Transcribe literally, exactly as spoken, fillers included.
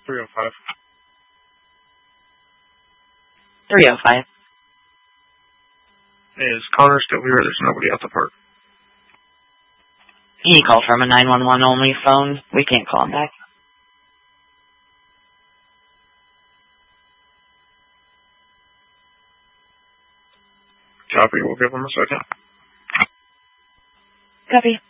three oh five. three oh five. Is Connor still here? There's nobody at the park. He called from a nine one one only phone. We can't call him back. Copy. We'll give him a second. Copy.